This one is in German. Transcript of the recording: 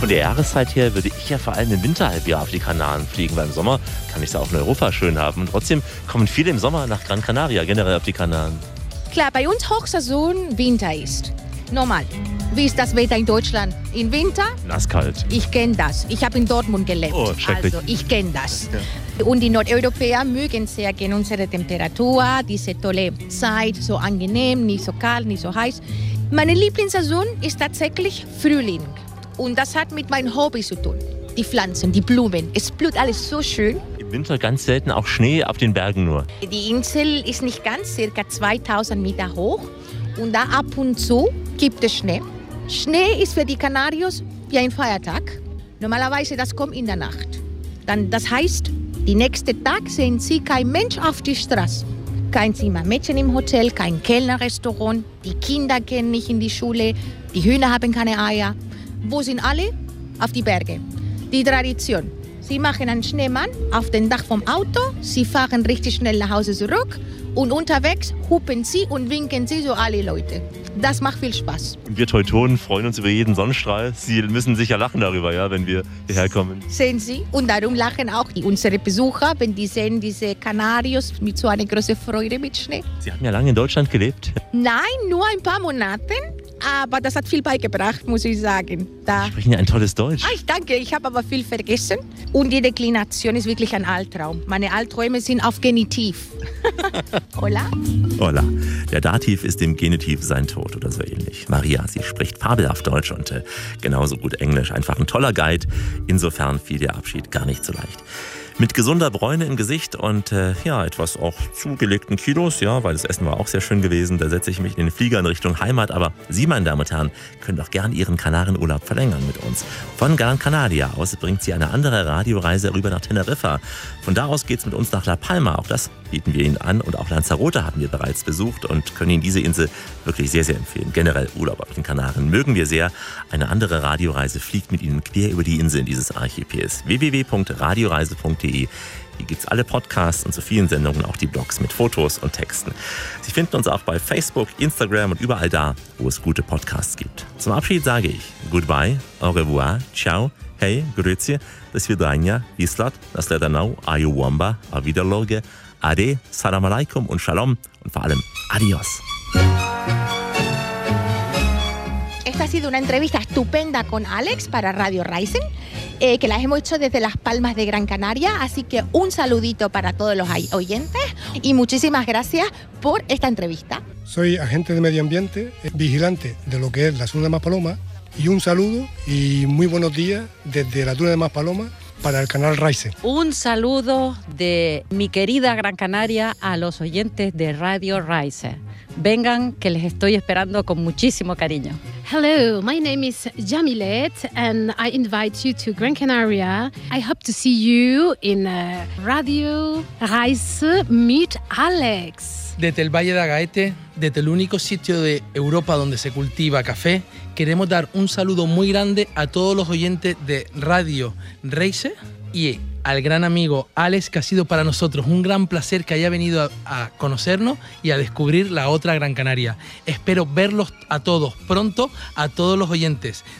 Von der Jahreszeit her würde ich ja vor allem im Winterhalbjahr auf die Kanaren fliegen, weil im Sommer kann ich es auch in Europa schön haben. Und trotzdem kommen viele im Sommer nach Gran Canaria, generell auf die Kanaren. Klar, bei uns Hochsaison Winter ist. Normal. Wie ist das Wetter in Deutschland? Im Winter? Nasskalt. Ich kenne das. Ich habe in Dortmund gelebt. Oh, schrecklich. Also ich kenne das. Ja. Und die Nordeuropäer mögen sehr gerne unsere Temperatur, diese tolle Zeit, so angenehm, nicht so kalt, nicht so heiß. Meine Lieblingssaison ist tatsächlich Frühling. Und das hat mit meinem Hobby zu tun. Die Pflanzen, die Blumen. Es blüht alles so schön. Im Winter ganz selten auch Schnee auf den Bergen nur. Die Insel ist nicht ganz, circa 2000 Meter hoch. Und da ab und zu gibt es Schnee. Schnee ist für die Kanarios wie ein Feiertag. Normalerweise das kommt in der Nacht. Das heißt, den nächsten Tag sehen Sie kein Mensch auf die Straße. Kein Zimmermädchen im Hotel, kein Kellnerrestaurant. Die Kinder gehen nicht in die Schule. Die Hühner haben keine Eier. Wo sind alle? Auf die Berge. Die Tradition. Sie machen einen Schneemann auf dem Dach vom Auto. Sie fahren richtig schnell nach Hause zurück. Und unterwegs hupen sie und winken sie so alle Leute. Das macht viel Spaß. Und wir Teutonen freuen uns über jeden Sonnenstrahl. Sie müssen sicher lachen darüber, ja, wenn wir hierher kommen. Sehen Sie? Und darum lachen auch unsere Besucher, wenn die sehen diese Kanarios mit so einer großen Freude mit Schnee. Sie haben ja lange in Deutschland gelebt. Nein, nur ein paar Monate. Aber das hat viel beigebracht, muss ich sagen. Sie sprechen ja ein tolles Deutsch. Ich danke, ich habe aber viel vergessen. Und die Deklination ist wirklich ein Albtraum. Meine Albträume sind auf Genitiv. Hola? Hola. Der Dativ ist im Genitiv sein Tod oder so ähnlich. Maria, sie spricht fabelhaft Deutsch und genauso gut Englisch. Einfach ein toller Guide. Insofern fiel der Abschied gar nicht so leicht. Mit gesunder Bräune im Gesicht und etwas auch zugelegten Kilos, ja, weil das Essen war auch sehr schön gewesen. Da setze ich mich in den Flieger in Richtung Heimat. Aber Sie, meine Damen und Herren, können doch gern Ihren Kanarenurlaub verlängern mit uns. Von Gran Canaria aus bringt Sie eine andere Radioreise rüber nach Teneriffa. Von da aus geht's mit uns nach La Palma. Auch das bieten wir Ihnen an. Und auch Lanzarote haben wir bereits besucht und können Ihnen diese Insel wirklich sehr, sehr empfehlen. Generell Urlaub auf den Kanaren mögen wir sehr. Eine andere Radioreise fliegt mit Ihnen quer über die Inseln dieses Archipels. www.radioreise.de. Hier gibt es alle Podcasts und zu vielen Sendungen auch die Blogs mit Fotos und Texten. Sie finden uns auch bei Facebook, Instagram und überall da, wo es gute Podcasts gibt. Zum Abschied sage ich Goodbye, au revoir, ciao, hey, grüezi, do svidania, vislat, nasledanau, ayuwamba, auf Wiederloge, ade, salam alaikum und shalom und vor allem adios. Esta ha sido una entrevista estupenda con Alex para Radio Rising, que las hemos hecho desde Las Palmas de Gran Canaria, así que un saludito para todos los oyentes y muchísimas gracias por esta entrevista. Soy agente de medio ambiente, vigilante de lo que es la zona de Maspalomas y un saludo y muy buenos días desde la zona de Maspalomas para el canal Rising. Un saludo de mi querida Gran Canaria a los oyentes de Radio Rising. Vengan, que les estoy esperando con muchísimo cariño. Hello, my name is Jamilet and I invite you to Gran Canaria. I hope to see you in Radio Reise mit Alex. Desde el Valle de Agaete, desde el único sitio de Europa donde se cultiva café, queremos dar un saludo muy grande a todos los oyentes de Radio Reise y al gran amigo Alex, que ha sido para nosotros un gran placer que haya venido a conocernos y a descubrir la otra Gran Canaria. Espero verlos a todos pronto, a todos los oyentes